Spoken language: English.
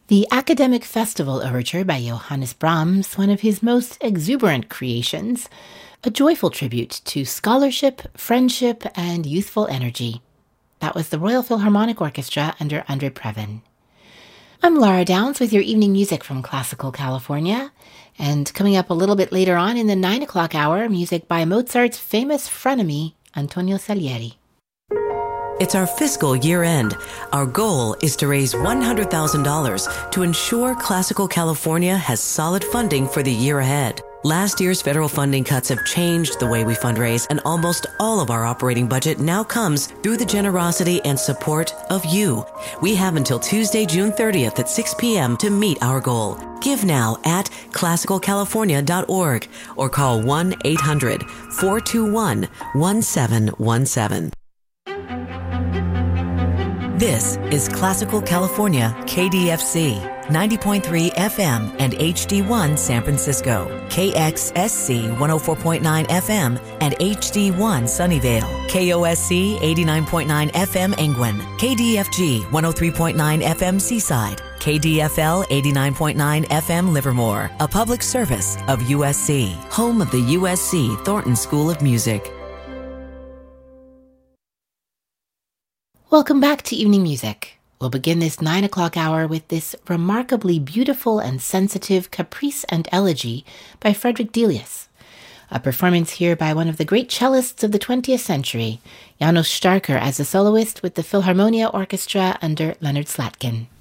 The Academic Festival Overture by Johannes Brahms, one of his most exuberant creations, a joyful tribute to scholarship, friendship, and youthful energy. That was the Royal Philharmonic Orchestra under Andre Previn. I'm Laura Downs with your evening music from Classical California, and coming up a little bit later on in the 9 o'clock hour, music by Mozart's famous frenemy, Antonio Salieri. It's our fiscal year end. Our goal is to raise $100,000 to ensure Classical California has solid funding for the year ahead. Last year's federal funding cuts have changed the way we fundraise, and almost all of our operating budget now comes through the generosity and support of you. We have until Tuesday, June 30th at 6 p.m. to meet our goal. Give now at classicalcalifornia.org or call 1-800-421-1717. This is Classical California, KDFC, 90.3 FM and HD1 San Francisco, KXSC 104.9 FM and HD1 Sunnyvale, KOSC 89.9 FM Angwin, KDFG 103.9 FM Seaside, KDFL 89.9 FM Livermore, a public service of USC, home of the USC Thornton School of Music. Welcome back to Evening Music. We'll begin this 9 o'clock hour with this remarkably beautiful and sensitive Caprice and Elegy by Frederick Delius, a performance here by one of the great cellists of the 20th century, Janos Starker as a soloist with the Philharmonia Orchestra under Leonard Slatkin.